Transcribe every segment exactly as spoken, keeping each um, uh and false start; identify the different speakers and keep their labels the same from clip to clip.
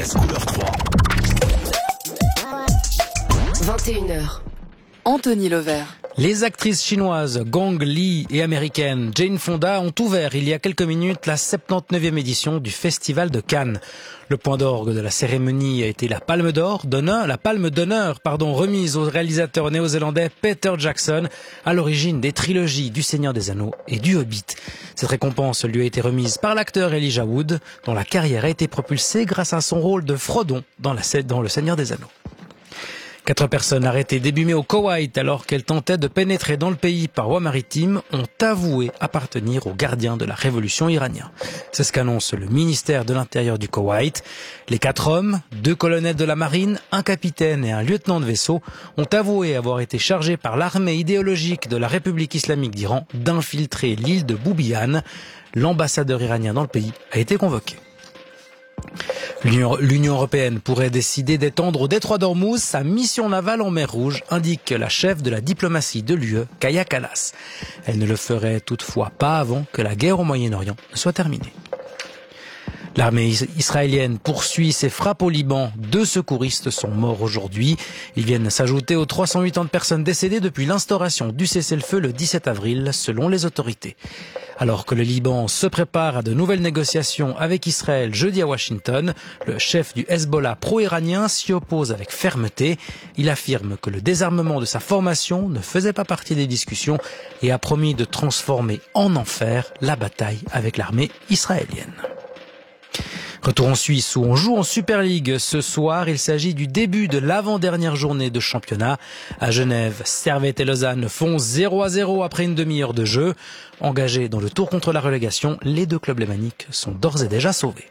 Speaker 1: France Couleur trois.
Speaker 2: vingt et une heures.
Speaker 3: Anthony Levert.
Speaker 4: Les actrices chinoises Gong Li et américaine Jane Fonda ont ouvert il y a quelques minutes la soixante-dix-neuvième édition du Festival de Cannes. Le point d'orgue de la cérémonie a été la Palme d'Or d'honneur, la Palme d'honneur, pardon, remise au réalisateur néo-zélandais Peter Jackson, à l'origine des trilogies du Seigneur des Anneaux et du Hobbit. Cette récompense lui a été remise par l'acteur Elijah Wood, dont la carrière a été propulsée grâce à son rôle de Frodon dans, la, dans Le Seigneur des Anneaux. Quatre personnes arrêtées début mai au Koweït alors qu'elles tentaient de pénétrer dans le pays par voie maritime ont avoué appartenir aux gardiens de la révolution iranienne. C'est ce qu'annonce le ministère de l'Intérieur du Koweït. Les quatre hommes, deux colonels de la marine, un capitaine et un lieutenant de vaisseau, ont avoué avoir été chargés par l'armée idéologique de la République islamique d'Iran d'infiltrer l'île de Boubiyan. L'ambassadeur iranien dans le pays a été convoqué. L'Union européenne pourrait décider d'étendre au détroit d'Ormuz sa mission navale en mer Rouge, indique la chef de la diplomatie de l'U E, Kaja Kallas. Elle ne le ferait toutefois pas avant que la guerre au Moyen-Orient ne soit terminée. L'armée israélienne poursuit ses frappes au Liban. Deux secouristes sont morts aujourd'hui. Ils viennent s'ajouter aux trois cent quatre-vingts personnes décédées depuis l'instauration du cessez-le-feu le dix-sept avril, selon les autorités. Alors que le Liban se prépare à de nouvelles négociations avec Israël jeudi à Washington, le chef du Hezbollah pro-iranien s'y oppose avec fermeté. Il affirme que le désarmement de sa formation ne faisait pas partie des discussions et a promis de transformer en enfer la bataille avec l'armée israélienne. Retour en Suisse où on joue en Super League. Ce soir, il s'agit du début de l'avant-dernière journée de championnat. À Genève, Servette et Lausanne font zéro à zéro après une demi-heure de jeu. Engagés dans le tour contre la relégation, les deux clubs lémaniques sont d'ores et déjà sauvés.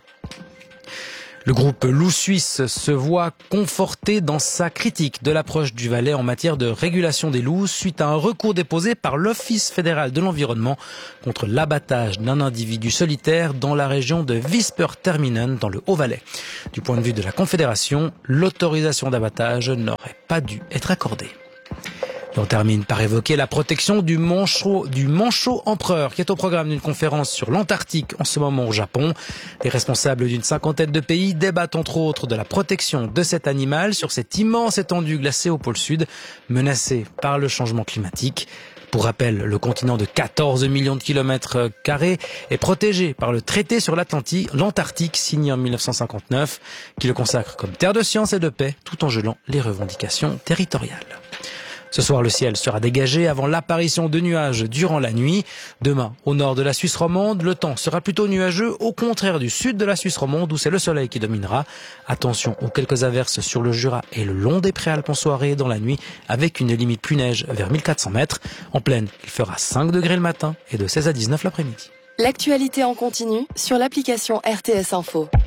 Speaker 4: Le groupe Loup Suisse se voit conforté dans sa critique de l'approche du Valais en matière de régulation des loups suite à un recours déposé par l'Office fédéral de l'environnement contre l'abattage d'un individu solitaire dans la région de Visper-Terminen dans le Haut-Valais. Du point de vue de la Confédération, l'autorisation d'abattage n'aurait pas dû être accordée. Et on termine par évoquer la protection du manchot, du manchot empereur qui est au programme d'une conférence sur l'Antarctique en ce moment au Japon. Les responsables d'une cinquantaine de pays débattent entre autres de la protection de cet animal sur cette immense étendue glacée au pôle sud, menacée par le changement climatique. Pour rappel, le continent de quatorze millions de kilomètres carrés est protégé par le traité sur l'Atlantique, l'Antarctique signé en mille neuf cent cinquante-neuf, qui le consacre comme terre de science et de paix tout en gelant les revendications territoriales. Ce soir, le ciel sera dégagé avant l'apparition de nuages durant la nuit. Demain, au nord de la Suisse romande, le temps sera plutôt nuageux, au contraire du sud de la Suisse romande où c'est le soleil qui dominera. Attention aux quelques averses sur le Jura et le long des Préalpes en soirée et dans la nuit, avec une limite pluie-neige vers mille quatre cents mètres. En plaine, il fera cinq degrés le matin et de seize à dix-neuf l'après-midi.
Speaker 3: L'actualité en continu sur l'application R T S Info.